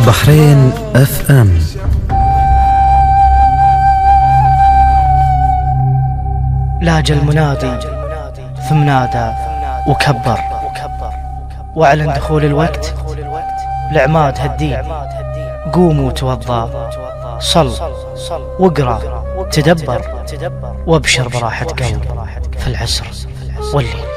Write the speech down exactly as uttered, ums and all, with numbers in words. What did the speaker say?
بحرين اف ام. لاج المنادي ثم نادى وكبر واعلن دخول الوقت لعماد هالدين. قوموا توضى، صل واقرأ تدبر، وابشر براحة قلب في العسر والليل.